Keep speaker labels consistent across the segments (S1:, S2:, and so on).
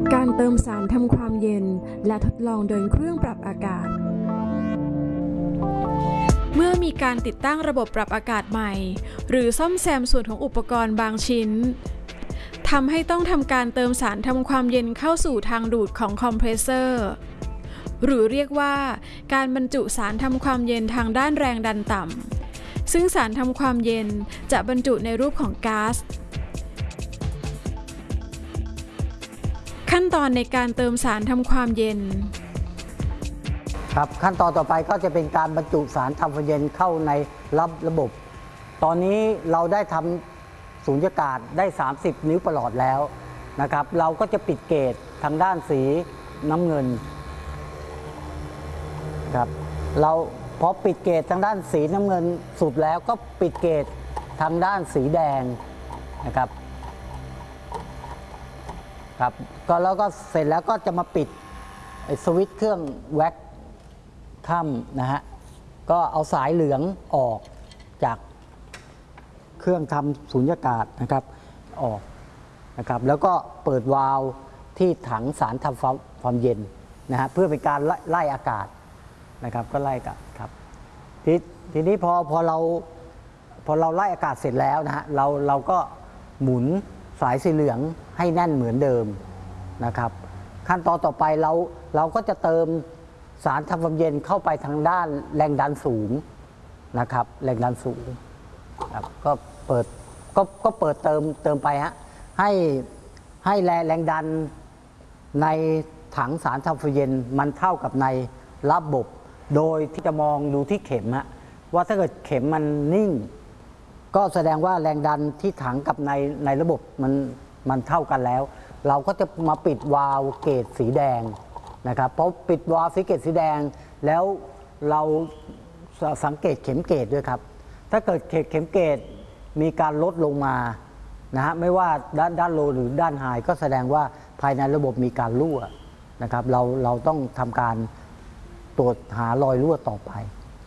S1: การเติมสารทำความเย็นและทดลองโดยเครื่องปรับอากาศเมื่อมีการติดตั้งระบบปรับอากาศใหม่หรือซ่อมแซมส่วนของอุปกรณ์บางชิ้นทำให้ต้องทำการเติมสารทำความเย็นเข้าสู่ทางดูดของคอมเพรสเซอร์หรือเรียกว่าการบรรจุสารทำความเย็นทางด้านแรงดันต่ำซึ่งสารทำความเย็นจะบรรจุในรูปของก๊าซขั้นตอนในการเติมสารทำความเย็น
S2: ครับขั้นตอนต่อไปก็จะเป็นการบรรจุสารทำความเย็นเข้าในระบบตอนนี้เราได้ทำสูญญากาศได้30นิ้วประหลอดแล้วนะครับเราก็จะปิดเกจทางด้านสีน้ำเงินครับเราพอปิดเกจทางด้านสีน้ำเงินสุดแล้วก็ปิดเกจทางด้านสีแดงนะครับครับก็แล้วก็เสร็จแล้วก็จะมาปิดสวิตช์เครื่องแว็กค่ำนะฮะก็เอาสายเหลืองออกจากเครื่องทำสูญญากาศนะครับออกนะครับแล้วก็เปิดวาล์วที่ถังสารทำความเย็นนะฮะเพื่อเป็นการไล่อากาศนะครับก็ไล่กันครับทีนี้พอเราไล่อากาศเสร็จแล้วนะฮะเราก็หมุนสายสีเหลืองให้แน่นเหมือนเดิมนะครับขั้นตอนต่อไปเราก็จะเติมสารทำความเย็นเข้าไปทางด้านแรงดันสูงนะครับแรงดันสูงครับก็เปิดเติมไปฮะให้แรงดันในถังสารทำความเย็นมันเท่ากับในระบบโดยที่จะมองดูที่เข็มฮะว่าถ้าเกิดเข็มมันนิ่งก็แสดงว่าแรงดันที่ถังกับในระบบมันเท่ากันแล้วเราก็จะมาปิดวาล์วเกจสีแดงนะครับเพราะปิดวาล์วเกจสีแดงแล้วเราสังเกตเข็มเกจด้วยครับถ้าเกิดเข็มเกจมีการลดลงมานะฮะไม่ว่าด้านโลหรือด้านไฮก็แสดงว่าภายในระบบมีการรั่วนะครับเราต้องทำการตรวจหารอยรั่วต่อไป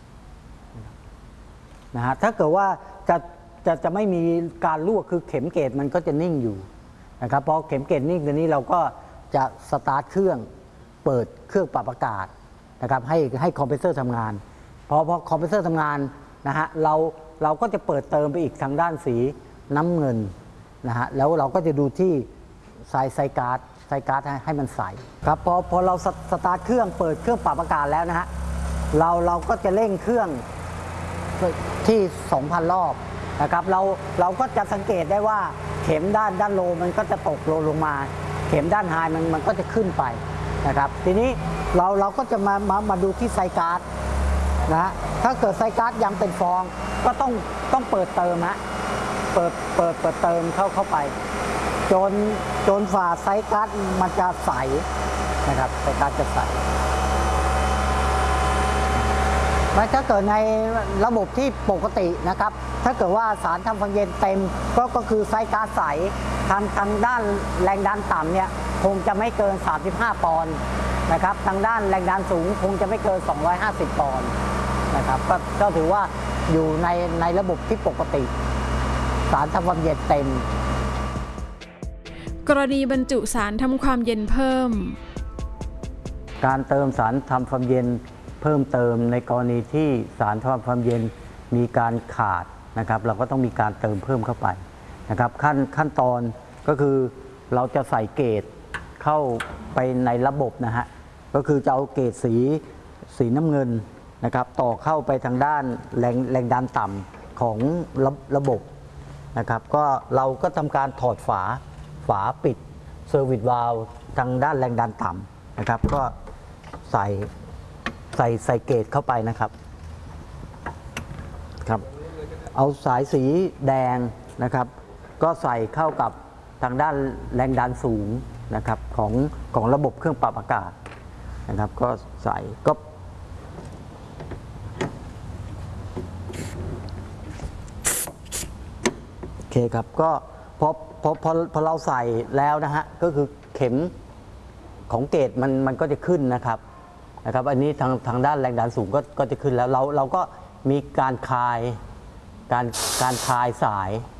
S2: นะฮะถ้าเกิดว่าจะไม่มีการรั่วคือเข็มเกจมันก็จะนิ่งอยู่นะครับพอเข็มเกจนิ่งตอนนี้เราก็จะสตาร์ทเครื่องเปิดเครื่องปรับอากาศนะครับให้คอมเพรสเซอร์ทำงานพอคอมเพรสเซอร์ทำงานนะฮะเราก็จะเปิดเติมไปอีกทางด้านสีน้ำเงินนะฮะแล้วเราก็จะดูที่ไซการ์ดให้มันใสครับพอเราสตาร์ทเครื่องเปิดเครื่องปรับอากาศแล้วนะฮะเราก็จะเร่งเครื่องที่ 2,000 รอบนะครับเราก็จะสังเกตได้ว่าเข็มด้านโลมันก็จะตกลงมาเข็มด้านไฮมันก็จะขึ้นไปนะครับทีนี้เราก็จะมาดูที่ไซการ์ดนะฮะถ้าเกิดไซการ์ดยังเป็นฟองก็ต้องเปิดเติมฮะเปิดเติมเข้าไปจนฝ่าไซการ์ดมันจะใสนะครับไซการ์ดจะใสถ้าเกิดในระบบที่ปกตินะครับถ้าเกิดว่าสารทำความเย็นเต็มก็คือไซการ์ดใสทางด้านแรงดันต่ำเนี่ยคงจะไม่เกิน35ปอนด์นะครับทางด้านแรงดันสูงคงจะไม่เกิน250ปอนด์นะครับก็ถือว่าอยู่ในระบบที่ปกติสารทำความเย็นเต็ม
S1: กรณีบรรจุสารทำความเย็นเพิ่ม
S2: การเติมสารทำความเย็นเพิ่มเติมในกรณีที่สารทำความเย็นมีการขาดนะครับเราก็ต้องมีการเติมเพิ่มเข้าไปนะครับขั้นตอนก็คือเราจะใส่เกจเข้าไปในระบบนะฮะก็คือจะเอาเกจสีน้ำเงินนะครับต่อเข้าไปทางด้านแรงดันต่ำของระบบนะครับก็เราก็ทำการถอดฝาปิดเซอร์วิสวาล์วทางด้านแรงดันต่ำนะครับก็ใส่เกจเข้าไปนะครับเอาสายสีแดงนะครับก็ใส่เข้ากับทางด้านแรงดันสูงนะครับของระบบเครื่องปรับอากาศนะครับก็ใส่ก็โอเคครับก็พอเราใส่แล้วนะฮะก็คือเข็มของเกจมันก็จะขึ้นนะครับอันนี้ทางด้านแรงดันสูงก็จะขึ้นแล้วเราก็มีการคลายสาย